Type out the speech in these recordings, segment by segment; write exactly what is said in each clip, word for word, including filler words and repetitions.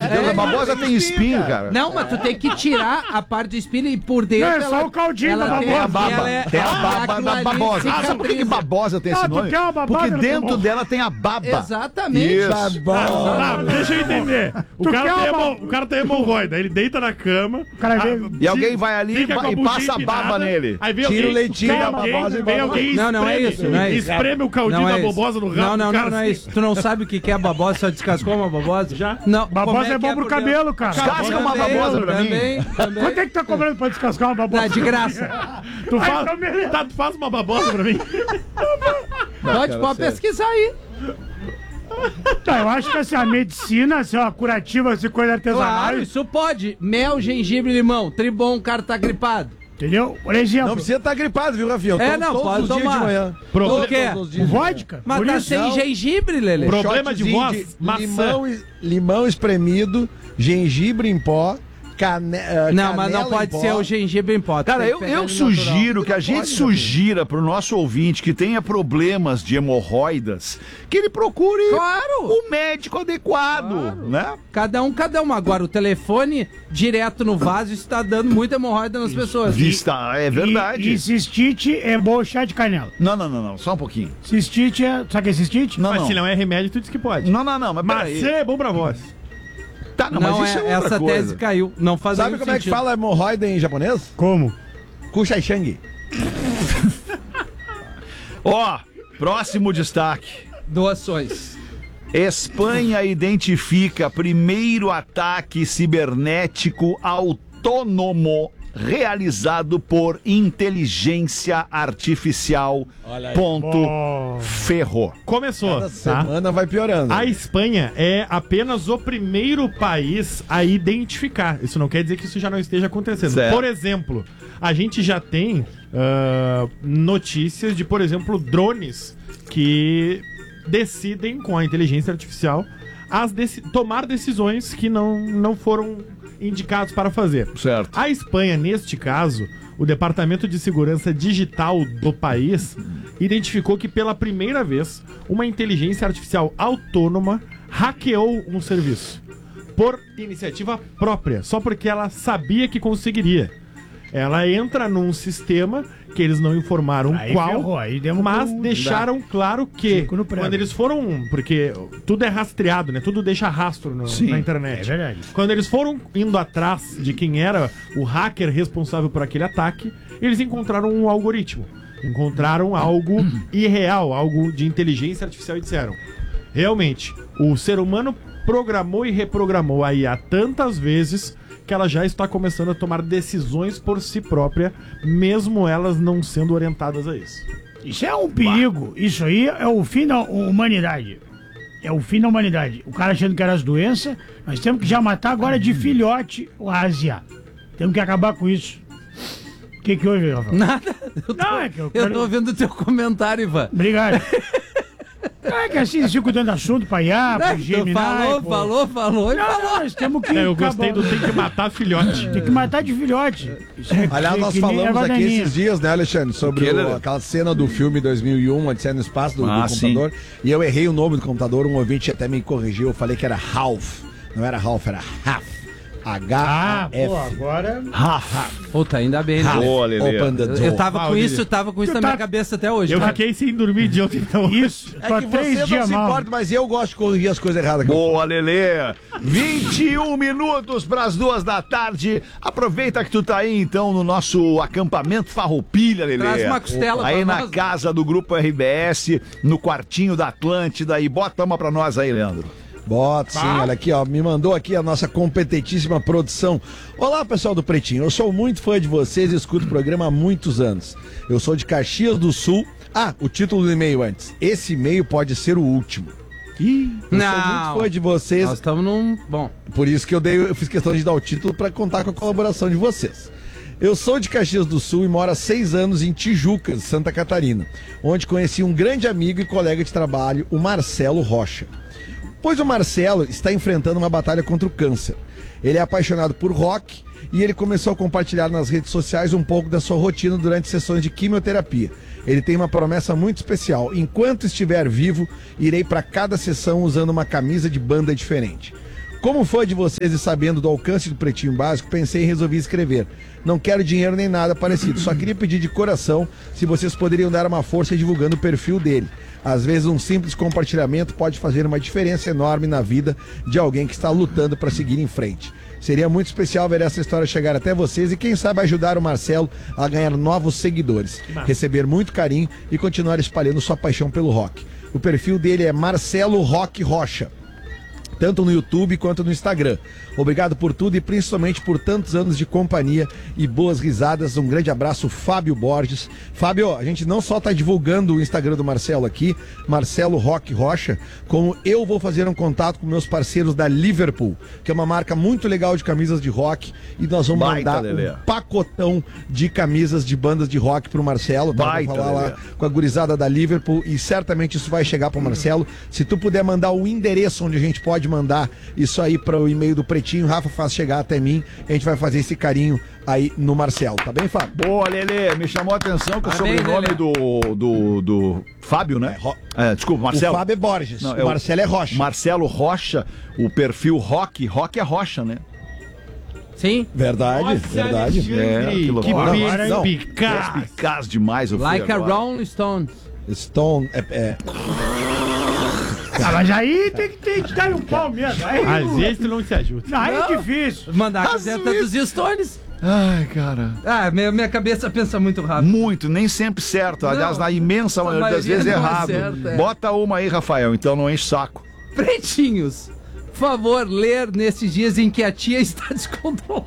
Deus, É, a babosa tem espinho, cara. Não, mas tu tem que tirar a parte do espinho e por dentro. Não, é só ela- o caldinho ela da tem babosa. a baba. Baba. Ela é- Tem a baba aquilo da ali babosa. Ah, sabe por que que cicatriza. babosa tem esse Ah, nome? porque é uma babada, Porque meu dentro irmão. dela tem a baba. Exatamente. Isso. Ah, deixa eu entender. O Tu cara, quer tem uma- hemo- o cara tem hemorroida, ele deita na cama. O cara vê- ah, E alguém vai ali fica e com a e buchinha passa a baba empinada, nele. Aí vem Tira alguém, o leitinho vem da alguém, babosa e vem bota- alguém Não, não é espreme- isso, não é isso. Espreme o caldinho Não é da isso. babosa no rabo Não, não, do cara. não, não é assim. isso. Tu não sabe o que que é babosa, só descascou uma babosa? Já? Não. como Babosa é, que bom pro por cabelo, cara. Descasca uma Também, babosa pra mim. também, também. Quanto é que tá cobrando pra descascar uma babosa? Não, de graça. Tu Ai, faz, então beleza. tá, tu faz uma babosa pra mim? Pode, pode pesquisar aí. Tá, eu acho que assim, a medicina, assim, ó, curativa, assim, coisa artesanal, Claro, isso pode. Mel, gengibre, limão. Tribom, o cara tá gripado. entendeu? Por exemplo, Não precisa estar gripado, viu, Rafinha? Eu É, tomo não, todos pode os dias tomar. de manhã. Por quê? Todos os o dias de manhã. vodka. Mas por tá isso, sem não. gengibre, Lelê. Pro- Problema de Shotzinho voz, maçã. limão, es- limão espremido, gengibre em pó, cane, eh, Não, mas não canela pode em pó. ser o gengibre em pó. Cara, Tem que eu, pegar eu ele sugiro natural. que a gente sugira pro nosso ouvinte que tenha problemas de hemorroidas, que ele procure Claro. o médico adequado, né? Cada um, cada um. Agora, o telefone direto no vaso está dando muita hemorroida nas pessoas. Vista, é verdade. E, e cistite é bom chá de canela. Não, não, não, não, só um pouquinho. Cistite é... Sabe o que é cistite? Não, Mas não. se não é remédio, tu diz que pode. Não, não, não, mas peraí. Maçã é bom pra voz. Tá, não, Não, mas isso é, é outra essa coisa. tese caiu. Não faz Sabe nenhum como é que sentido. fala hemorroida em japonês? Como? Kushaishangi. Ó, próximo destaque. Doações. Espanha identifica primeiro ataque cibernético autônomo realizado por inteligência artificial. Ponto. Oh. Ferrou. Começou, Cada tá? semana vai piorando. A Espanha é apenas o primeiro país a identificar. Isso não quer dizer que isso já não esteja acontecendo. Certo. Por exemplo, a gente já tem ah, notícias de, por exemplo, drones que decidem com a inteligência artificial as deci- tomar decisões que não, não foram indicados para fazer. Certo. A Espanha, neste caso, o Departamento de Segurança Digital do país identificou que pela primeira vez uma inteligência artificial autônoma hackeou um serviço por iniciativa própria, só porque ela sabia que conseguiria. Ela entra num sistema que eles não informaram Aí qual, ferrou, aí demos mas pro- deixaram claro que Fico no prego. quando eles foram, porque tudo é rastreado, né? Tudo deixa rastro no- Sim, na internet. é verdade. Quando eles foram indo atrás de quem era o hacker responsável por aquele ataque, eles encontraram um algoritmo. Encontraram algo irreal, algo de inteligência artificial e disseram: realmente, o ser humano programou e reprogramou a I A tantas vezes que ela já está começando a tomar decisões por si própria, mesmo elas não sendo orientadas a isso. Isso é um perigo. Isso aí é o fim da humanidade. É o fim da humanidade. O cara achando que era as doenças, nós temos que já matar agora de filhote o Ásia. Temos que acabar com isso. O que que houve, Rafael? Nada. Eu tô, Não, é que eu eu quero- tô vendo o teu comentário, Ivan. Obrigado. É que assim, eles ficam dando assunto pra I A, pra Tu Gemini. falou, pô. falou, falou e Não, falou. não, nós temos que... É, eu gostei acabar- do tem que matar filhote. Tem que matar de filhote. Isso é- Aliás, é nós que nem falamos erva aqui daninha. esses dias, né, Alexandre, sobre Que, o- Lelê? aquela cena do filme dois mil e um, Odisseia no Espaço, do, do Ah, computador. E eu errei o nome do computador, um ouvinte até me corrigiu, eu falei que era Ralph. Não era Ralph, era Raf. H Ah, A F. pô, agora... Puta, ainda bem, né? Boa, Lelê. Open the Eu, door. eu tava com Valdir. isso, eu tava com isso Tu na tá- minha cabeça até hoje. Eu cara. fiquei sem dormir de ontem, então. Isso, tô É há que três você não dias se mal. importa, mas eu gosto de corrigir as coisas erradas. que eu Boa, Lelê. vinte e um minutos para as duas da tarde. Aproveita que tu tá aí, então, no nosso acampamento Farroupilha, Lelê. Traz uma costela Aí pra na nós. casa do Grupo R B S, no quartinho da Atlântida. E bota uma pra nós aí, Leandro. Bota sim, olha aqui, ó. Me mandou aqui a nossa competentíssima produção. Olá, pessoal do Pretinho. Eu sou muito fã de vocês e escuto o programa há muitos anos. Eu sou de Caxias do Sul. Ah, o título do e-mail antes. Esse e-mail pode ser o último. Ih, eu sou Não. muito fã de vocês. Nós estamos num... Bom, Por isso que eu, dei, eu fiz questão de dar o título para contar com a colaboração de vocês. Eu sou de Caxias do Sul e moro há seis anos em Tijucas, Santa Catarina, onde conheci um grande amigo e colega de trabalho, o Marcelo Rocha. Pois o Marcelo está enfrentando uma batalha contra o câncer. Ele é apaixonado por rock e ele começou a compartilhar nas redes sociais um pouco da sua rotina durante sessões de quimioterapia. Ele tem uma promessa muito especial. Enquanto estiver vivo, irei para cada sessão usando uma camisa de banda diferente. Como fã de vocês e sabendo do alcance do Pretinho Básico, pensei em resolver escrever. Não quero dinheiro nem nada parecido, só queria pedir de coração se vocês poderiam dar uma força divulgando o perfil dele. Às vezes um simples compartilhamento pode fazer uma diferença enorme na vida de alguém que está lutando para seguir em frente. Seria muito especial ver essa história chegar até vocês e quem sabe ajudar o Marcelo a ganhar novos seguidores, receber muito carinho e continuar espalhando sua paixão pelo rock. O perfil dele é Marcelo Rock Rocha, tanto no YouTube quanto no Instagram. Obrigado por tudo e principalmente por tantos anos de companhia e boas risadas. Um grande abraço, Fábio Borges. Fábio, a gente não só está divulgando o Instagram do Marcelo aqui, Marcelo Rock Rocha, como eu vou fazer um contato com meus parceiros da Liverpool, que é uma marca muito legal de camisas de rock, e nós vamos Baita, mandar Lelê. um pacotão de camisas de bandas de rock pro Marcelo, tá? Baita, Vou falar lá Lelê. com a gurizada da Liverpool e certamente isso vai chegar pro Marcelo. Se tu puder mandar o endereço onde a gente pode mandar isso aí para o e-mail do Pretinho, Rafa faz chegar até mim, a gente vai fazer esse carinho aí no Marcelo, tá bem, Fábio? Boa, Lelê, me chamou a atenção que o Parabéns, sobrenome Lelê. do, do, do Fábio, né? Ro- É, desculpa, Marcelo. O Fábio é Borges, Não, o é o- Marcelo é Rocha. Marcelo Rocha, o perfil Rock, Rock é Rocha, né? Sim. Verdade, verdade. É, que que loucura. Não, perspicaz. Perspicaz demais o Like Fê a agora. Rolling Stone. Stone é, é- Ah, mas aí tem que, tem que dar um pau mesmo. Aí, Às vezes tu não se ajuda. aí é Não. difícil. Mandar a Às camiseta vezes. dos Stones. Ai, cara. Ah, minha, minha cabeça pensa muito rápido. Muito, nem sempre certo. Aliás, Não, na imensa a maioria das maioria vezes não é errado. certo, é. Bota uma aí, Rafael, então não enche o saco. Pretinhos, por favor, ler nesses dias em que a tia está descontrolada.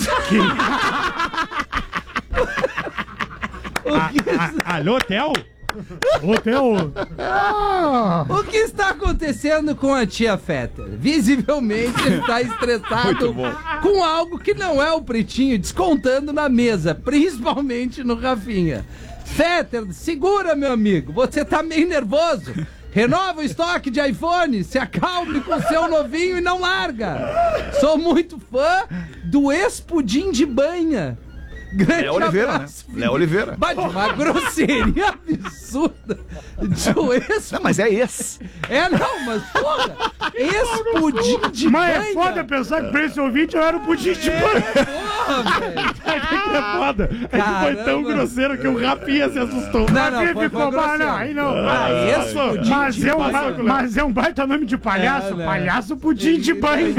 A- Alô, Theo? Hotel. O que está acontecendo com a tia Fetter? Visivelmente ele está estressado com algo que não é o Pretinho, descontando na mesa, principalmente no Rafinha. Fetter, segura, meu amigo, você tá meio nervoso. Renova o estoque de iPhone, se acalme com seu novinho e não larga. Sou muito fã do ex-pudim de banha. Grande Léo Oliveira, abraço, né? Léo Oliveira. Bate uma grosseria absurda de um ex. Não, mas é esse. É, não, mas porra, ex-pudim de Mas banha. é foda pensar que pra esse ouvinte eu era o pudim de banho. Porra, velho. É foda. É que foi tão Caramba. grosseiro que o Rafinha se assustou. Não, não, Ele foi, ficou, foi ah, grosseiro. não, aí não. Ah, ex-pudim Mas de é, um, banha. ba- mas é um baita nome de palhaço. É, né? Palhaço pudim de banho.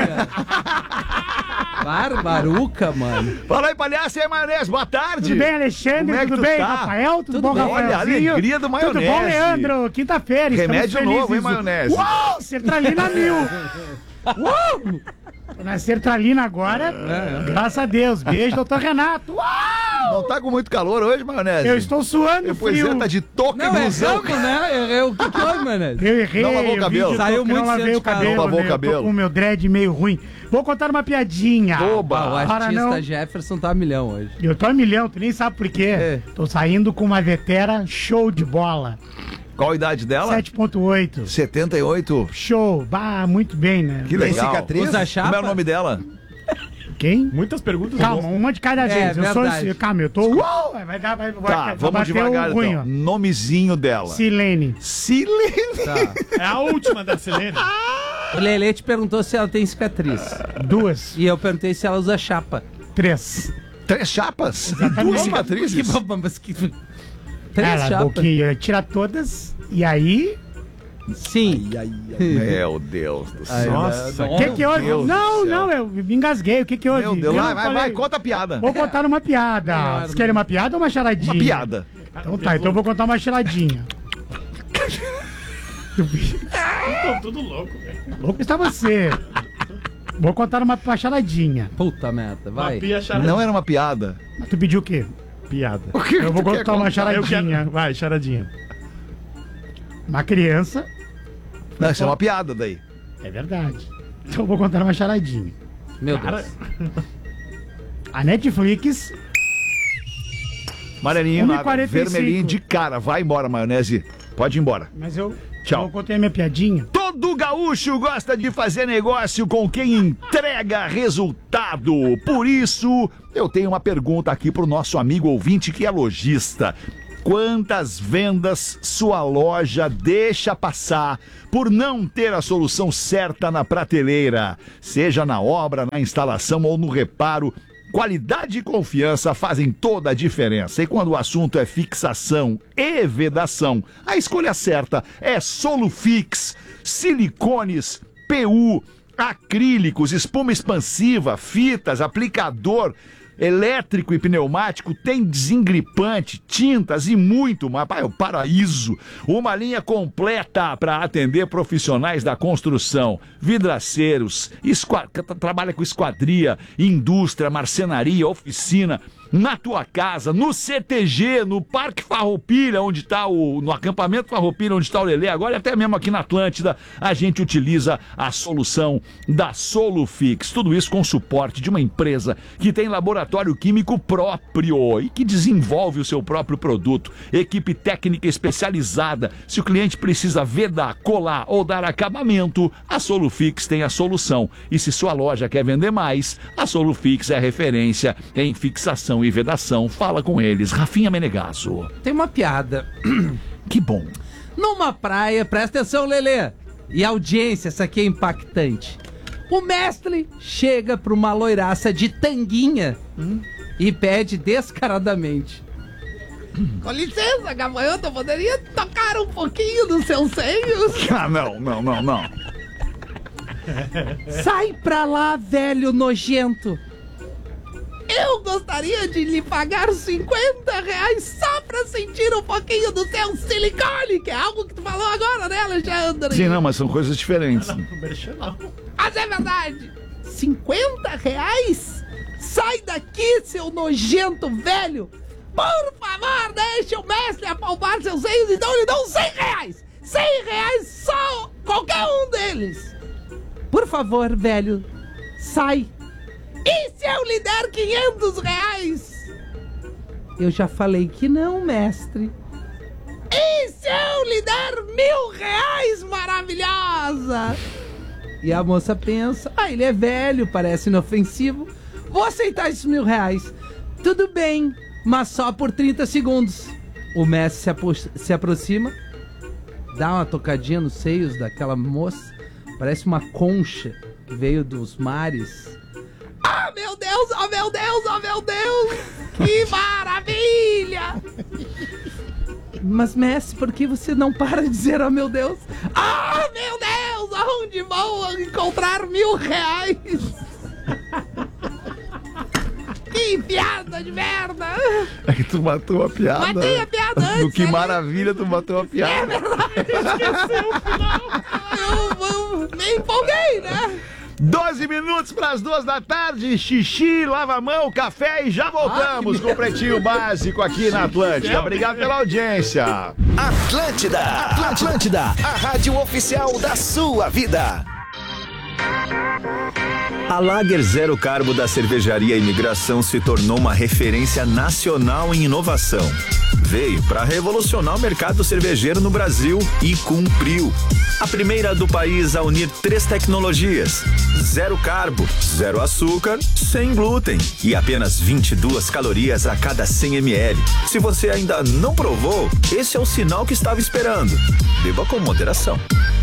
Barbaruca, mano. Fala aí, palhaço, e aí, maionese, boa tarde. Tudo bem, Alexandre? Como é que Tudo tu bem, tá? Rafael? Tudo, Tudo bom, bem. Olha, a Rafaelzinho? alegria do Tudo maionese. bom, Leandro? Quinta-feira, estamos Remédio novo, felizes. hein, maionese? Uau, sertralina mil. Uau! Tô na sertralina agora, graças a Deus. Beijo, doutor Renato. Uau! Não tá com muito calor hoje, maionese? Eu estou suando Pois frio. é, tá de touca Não, e blusão. erramos, né? Eu- O que que houve, mano? Eu errei, Não lavou o eu cabelo. vi de Saiu touca, muito não lavei cedo o de casa. cabelo. Não lavou o né? Eu cabelo. tô com o meu dread meio ruim. Vou contar uma piadinha. Ah, o Oba. Para artista não. Jefferson tá a milhão hoje. Eu tô a milhão, tu nem sabe por quê. É. Tô saindo com uma vetera show de bola. Qual a idade dela? sete ponto oito. setenta e oito. Show. Bah, muito bem, né? Que Tem legal. cicatriz? Usa chapa? Como é o nome dela? Quem? Muitas perguntas. Calma, uma de cada vez. eu sou verdade. esse. Calma, eu tô. Uou! Vai dar, vai, vai, Tá, vai vamos bater devagar o ruim, então. Nomezinho dela. ó. Silene. Silene. Tá. É a última da Selene. O Lelê te perguntou se ela tem cicatriz. Duas. E eu perguntei se ela usa chapa. Três. Três chapas? Exatamente. Duas Que cicatrizes? bom, mas que... Três Ela, chapas. boquinha, tira todas e aí. Sim. Meu Deus do céu. Nossa, O que que houve? Deus Não, do céu. não, eu me engasguei. O que que houve? Meu Deus. Eu Vai, vai, falei- vai, conta a piada. Vou contar uma piada. Melhor, Vocês querem uma piada ou uma charadinha? Uma piada. Então tá, então eu vou contar uma charadinha. Tô tudo louco, velho. Louco está você. Vou contar uma, uma charadinha. Puta merda, Uma vai. pia charada. Não era uma piada. Tu pediu o quê? Piada. Eu vou Tu quer contar uma Eu charadinha. quero... Vai, charadinha. Uma criança. Não, isso é uma piada daí. É verdade. Então eu vou contar uma charadinha. Meu Cara, Deus. A Netflix. Amarelinho, uma e nada. quarenta e cinco. Vermelhinho de cara. Vai embora, maionese. Pode ir embora. Mas eu. Tchau. Eu contei a minha piadinha. Todo gaúcho gosta de fazer negócio com quem entrega resultado. Por isso, eu tenho uma pergunta aqui pro nosso amigo ouvinte que é lojista. quantas vendas sua loja deixa passar por não ter a solução certa na prateleira, seja na obra, na instalação ou no reparo. Qualidade e confiança fazem toda a diferença. E quando o assunto é fixação e vedação, a escolha certa é Solufix. Silicones, P U, acrílicos, espuma expansiva, fitas, aplicador elétrico e pneumático, tem desengripante, tintas e muito mais. É o paraíso. Uma linha completa para atender profissionais da construção, vidraceiros, esqua... trabalha com esquadria, indústria, marcenaria, oficina, na tua casa, no C T G, no Parque Farroupilha, onde está o... no acampamento Farroupilha, onde está o Lelê agora, e até mesmo aqui na Atlântida, a gente utiliza a solução da Solufix. Tudo isso com suporte de uma empresa que tem laboratório químico próprio e que desenvolve o seu próprio produto. Equipe técnica especializada. Se o cliente precisa vedar, colar ou dar acabamento, a Solufix tem a solução. E se sua loja quer vender mais, a Solufix é referência em fixação e vedação. Fala com eles. Rafinha Menegasso. Tem uma piada. Que bom. Numa praia, presta atenção, Lelê. E audiência, essa aqui é impactante. O mestre chega pra uma loiraça de tanguinha hum, e pede descaradamente: com licença, gafanhoto, eu poderia tocar um pouquinho dos seus seios? Ah, não, não, não, não. Sai pra lá, velho nojento. Eu gostaria de lhe pagar cinquenta reais só pra sentir um pouquinho do seu silicone, que é algo que tu falou agora, né, Alexandre? Sim, não, mas são coisas diferentes. Mas é verdade. cinquenta reais? Sai daqui, seu nojento velho. Por favor, deixe o mestre apalpar seus seios, então lhe dão cem reais. cem reais só, qualquer um deles. Por favor, velho, sai. E se eu lhe der quinhentos reais? Eu já falei que não, mestre. E se eu lhe der mil reais, maravilhosa? E a moça pensa: ah, ele é velho, parece inofensivo, vou aceitar esses mil reais. Tudo bem, mas só por trinta segundos. O mestre se, apro- se aproxima, dá uma tocadinha nos seios daquela moça, parece uma concha que veio dos mares. Ah, meu Deus, oh meu Deus, oh meu Deus, que maravilha! Mas, mestre, por que você não para de dizer, oh meu Deus? Ah, meu Deus, aonde vou encontrar mil reais? Que piada de merda! É que tu matou a piada. Matei a piada antes. No que né? maravilha, tu matou a piada. É verdade, esqueceu o final. Eu, eu me empolguei, né? doze minutos para as duas da tarde, xixi, lava a mão, café e já voltamos ah, com o Pretinho Básico aqui na Atlântida. Obrigado pela audiência. Atlântida, Atlântida, a rádio oficial da sua vida. A Lager Zero Carbo da Cervejaria Imigração se tornou uma referência nacional em inovação. Veio para revolucionar o mercado cervejeiro no Brasil e cumpriu. A primeira do país a unir três tecnologias: zero carbo, zero açúcar, sem glúten e apenas vinte e duas calorias a cada cem mililitros. Se você ainda não provou, esse é o sinal que estava esperando. Beba com moderação.